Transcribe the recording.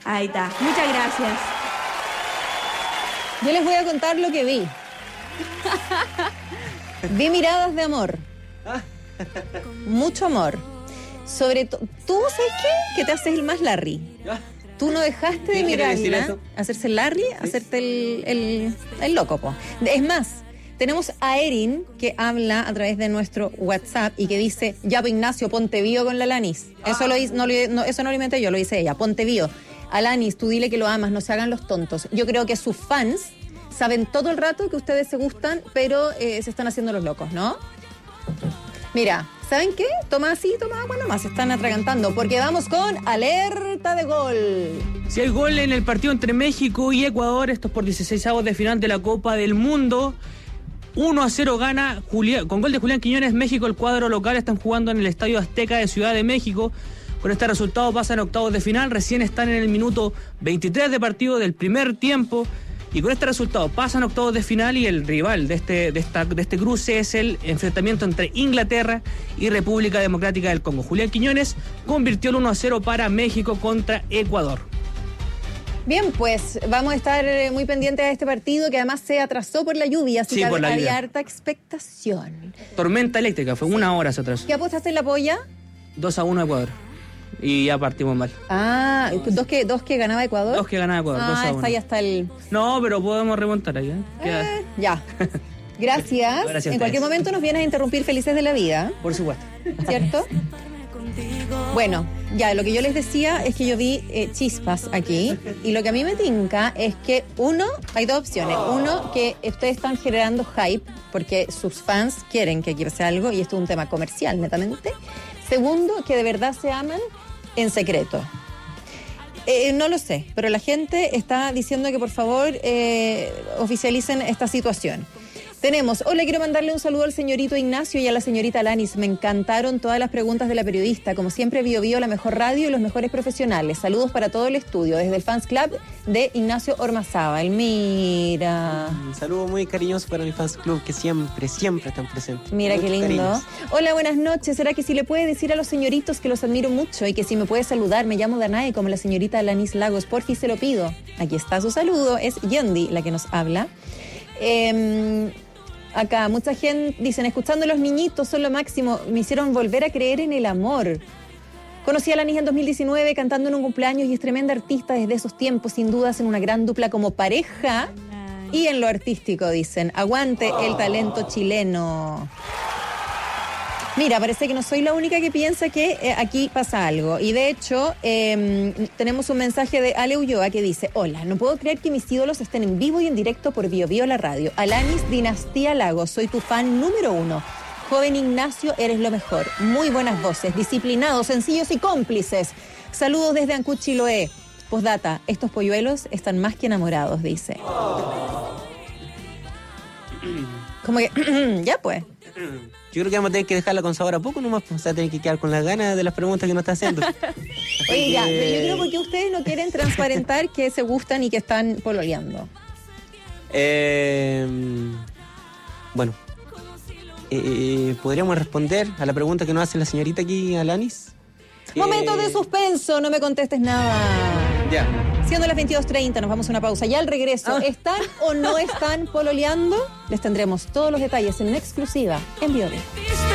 Ahí está. Muchas gracias. Yo les voy a contar lo que vi. Vi miradas de amor. Mucho amor. Sobre todo, ¿tú sabes qué? Que te haces el más Larry. Tú no dejaste de mirarla, hacerse Larry, hacerte el loco, po. Es más, tenemos a Erin que habla a través de nuestro WhatsApp y que dice, ya pues Ignacio, ponte bio con la Alanis. Eso eso no lo inventé yo, lo dice ella, ponte bio. Alanis, tú dile que lo amas, no se hagan los tontos. Yo creo que sus fans saben todo el rato que ustedes se gustan, pero se están haciendo los locos, ¿no? Mira, ¿saben qué? Toma así, toma agua nomás, se están atragantando, porque vamos con alerta de gol. Si hay gol en el partido entre México y Ecuador, esto es por 16avos de final de la Copa del Mundo. 1-0 gana con gol de Julián Quiñones. México, el cuadro local, están jugando en el Estadio Azteca de Ciudad de México. Con este resultado pasan a octavos de final. Recién están en el minuto 23 de partido del primer tiempo. Y con este resultado pasan a octavos de final y el rival de este cruce es el enfrentamiento entre Inglaterra y República Democrática del Congo. Julián Quiñones convirtió el 1-0 para México contra Ecuador. Bien, pues vamos a estar muy pendientes de este partido que además se atrasó por la lluvia, así que había harta expectación. Tormenta eléctrica, fue 1 hora se atrasó. ¿Qué apostaste en la polla? 2-1 Ecuador. Y ya partimos mal. Ah, ¿dos que ganaba Ecuador? 2 que ganaba Ecuador, 2-1. Está ahí hasta el... No, pero podemos remontar ahí, ¿eh? Ya. Gracias. Gracias. En cualquier momento nos vienes a interrumpir felices de la vida. Por supuesto. ¿Cierto? Bueno, ya, lo que yo les decía es que yo vi chispas aquí y lo que a mí me tinca es que hay dos opciones. Uno, que ustedes están generando hype porque sus fans quieren que aquí pase algo y esto es un tema comercial netamente. Segundo, que de verdad se aman en secreto. No lo sé, pero la gente está diciendo que por favor oficialicen esta situación. Tenemos, hola, quiero mandarle un saludo al señorito Ignacio y a la señorita Alanis. Me encantaron todas las preguntas de la periodista. Como siempre, Bio, la mejor radio y los mejores profesionales. Saludos para todo el estudio, desde el Fans Club de Ignacio Ormazábal. Mira. Un saludo muy cariñoso para mi Fans Club, que siempre están presentes. Mira, qué lindo. Cariños. Hola, buenas noches. ¿Será que si le puede decir a los señoritos que los admiro mucho y que si me puede saludar, me llamo Danae como la señorita Alanis Lagos? Porfi, se lo pido. Aquí está su saludo. Es Yendi la que nos habla. Acá, mucha gente dicen, escuchando a los niñitos son lo máximo, me hicieron volver a creer en el amor. Conocí a Alanis en 2019 cantando en un cumpleaños y es tremenda artista desde esos tiempos, sin dudas en una gran dupla como pareja y en lo artístico, dicen. Aguante el talento chileno. Mira, parece que no soy la única que piensa que aquí pasa algo. Y de hecho, tenemos un mensaje de Ale Ulloa que dice, hola, no puedo creer que mis ídolos estén en vivo y en directo por Bio la radio. Alanis, Dinastía Lagos, soy tu fan número 1. Joven Ignacio, eres lo mejor. Muy buenas voces, disciplinados, sencillos y cómplices. Saludos desde Ancud, Chiloé. Postdata, estos polluelos están más que enamorados, dice. Como que, ya pues. Yo creo que vamos a tener que dejarla con sabor a poco nomás, o sea, tener que quedar con las ganas de las preguntas que nos está haciendo. Oye, ya, pero yo creo porque ustedes no quieren transparentar que se gustan y que están pololeando. Bueno, ¿podríamos responder a la pregunta que nos hace la señorita aquí, Alanis? Momento de suspenso, no me contestes nada. Ya. Siendo las 22:30, nos vamos a una pausa. Ya al regreso, ¿están o no están pololeando? Les tendremos todos los detalles en exclusiva en Bio.